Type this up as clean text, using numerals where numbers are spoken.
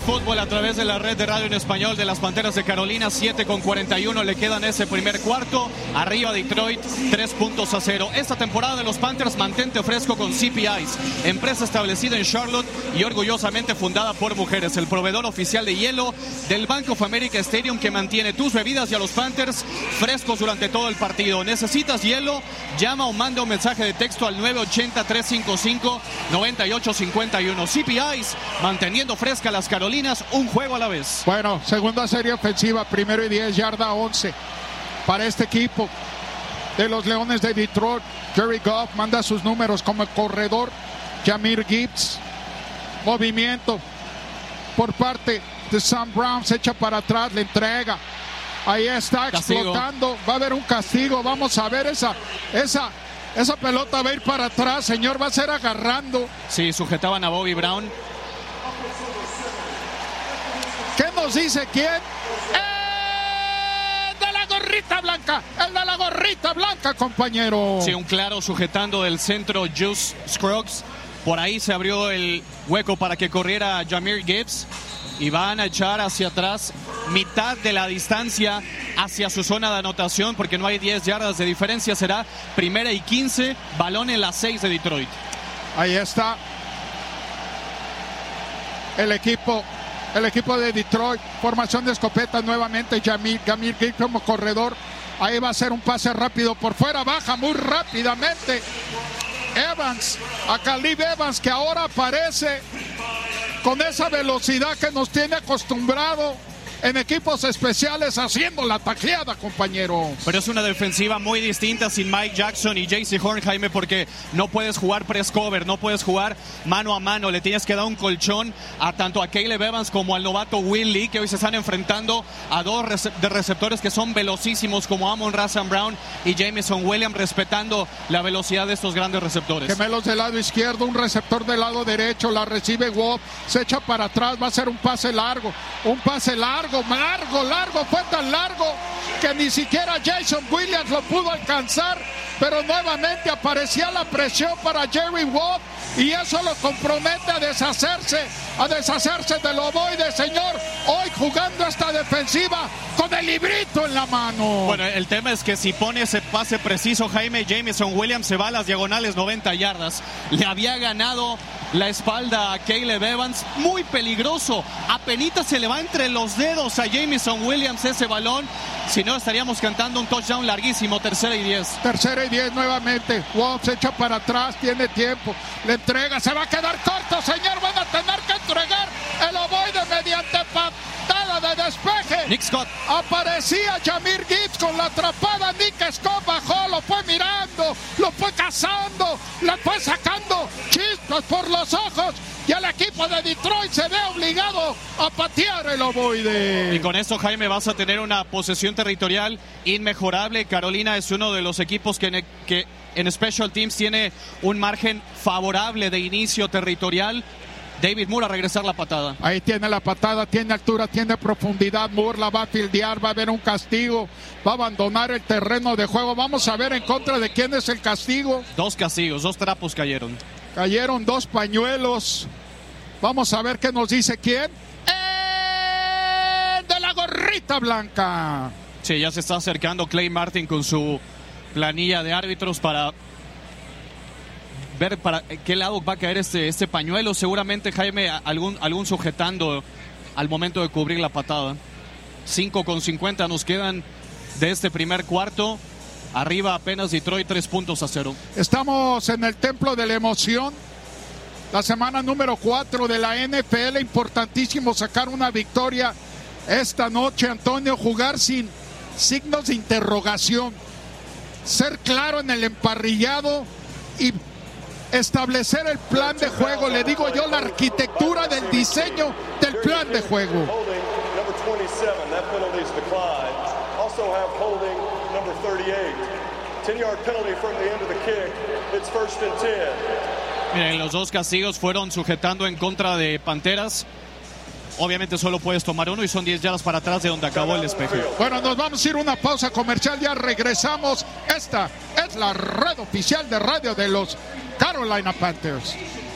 fútbol a través de la red de radio en español de las Panteras de Carolina. 7:41 le quedan ese primer cuarto. Arriba Detroit, 3-0. Esta temporada de los Panthers, mantente fresco con CP Ice, empresa establecida en Charlotte y orgullosamente fundada por mujeres. El proveedor oficial de hielo del Bank of America Stadium, que mantiene tus bebidas y a los Panthers frescos durante todo el partido. ¿Necesitas hielo? Llama o manda un mensaje de texto al 980-355-9851. CP Ice, manteniendo fresca las Carolinas, un juego a la vez. Bueno, segunda serie ofensiva, 1-10, yarda 11 para este equipo de los Leones de Detroit. Jerry Goff manda sus números como el corredor. Jahmyr Gibbs, movimiento por parte de Sam Brown, se echa para atrás, le entrega. Ahí está, castigo. Explotando. Va a haber un castigo. Vamos a ver esa pelota va a ir para atrás, señor. Va a ser agarrando. Sí, sujetaban a Bobby Brown. ¿Qué nos dice quién? ¡El de la gorrita blanca! ¡El de la gorrita blanca, compañero! Sí, un claro sujetando del centro, Juice Scruggs. Por ahí se abrió el hueco para que corriera Jahmyr Gibbs. Y van a echar hacia atrás mitad de la distancia hacia su zona de anotación, porque no hay 10 yardas de diferencia. Será 1:15, balón en la 6 de Detroit. Ahí está el equipo de Detroit. Formación de escopeta nuevamente. Jahmyr Gibbs como corredor. Ahí va a ser un pase rápido por fuera. Baja muy rápidamente Evans, a Khalil Evans, que ahora aparece con esa velocidad que nos tiene acostumbrado en equipos especiales, haciendo la tacleada, compañero. Pero es una defensiva muy distinta sin Mike Jackson y J.C. Horn, Jaime, porque no puedes jugar press cover, no puedes jugar mano a mano. Le tienes que dar un colchón a tanto a Caleb Evans como al novato Will Lee, que hoy se están enfrentando a dos receptores que son velocísimos, como Amon-Ra St. Brown y Jameson Williams, respetando la velocidad de estos grandes receptores. Gemelos del lado izquierdo, un receptor del lado derecho, la recibe Wolf, se echa para atrás, va a ser un pase largo, fue tan largo que ni siquiera Jason Williams lo pudo alcanzar, pero nuevamente aparecía la presión para Jerry Watt y eso lo compromete a deshacerse del ovoide, señor, hoy jugando esta defensiva con el librito en la mano. Bueno, el tema es que si pone ese pase preciso, Jaime, Jameson Williams se va a las diagonales 90 yardas. Le había ganado la espalda a Caleb Evans, muy peligroso. Apenitas se le va entre los dedos a Jameson Williams ese balón. Si no, estaríamos cantando un touchdown larguísimo. 3:10. 3:10 nuevamente. Wolf se echa para atrás, tiene tiempo. Le entrega, se va a quedar corto, señor. Van a tener que entregar el ovoide mediante patada de despeje. Nick Scott. Aparecía Jahmyr Gibbs con la atrapada. Nick Scott bajó, lo fue mirando, lo fue cazando, le fue sacando chispas por los ojos. Y el equipo de Detroit se ve obligado a patear el ovoide. Y con esto, Jaime, vas a tener una posesión territorial inmejorable. Carolina es uno de los equipos que en Special Teams tiene un margen favorable de inicio territorial. David Moore a regresar la patada. Ahí tiene la patada, tiene altura, tiene profundidad. Moore la va a fildear, va a haber un castigo, va a abandonar el terreno de juego. Vamos a ver en contra de quién es el castigo. 2 castigos, 2 trapos cayeron. Cayeron 2 pañuelos. Vamos a ver qué nos dice quién. ¡El de la gorrita blanca! Sí, ya se está acercando Clay Martin con su planilla de árbitros para ver para qué lado va a caer este pañuelo. Seguramente, Jaime, algún sujetando al momento de cubrir la patada. 5:50 nos quedan de este primer cuarto. Arriba apenas Detroit 3-0. Estamos en el templo de la emoción. La semana número 4 de la NFL. Importantísimo sacar una victoria esta noche, Antonio. Jugar sin signos de interrogación. Ser claro en el emparrillado y establecer el plan de juego. Le digo yo, la arquitectura del diseño del plan de juego. Number 38. 10-yard penalty from the end of the kick. It's 1st and 10. Miren, los 2 castigos fueron sujetando en contra de Panteras. Obviamente solo puedes tomar uno y son 10 yardas para atrás de donde acabó el despeje. Bueno, nos vamos a ir a una pausa comercial, ya regresamos. Esta es la red oficial de radio de los Carolina Panthers.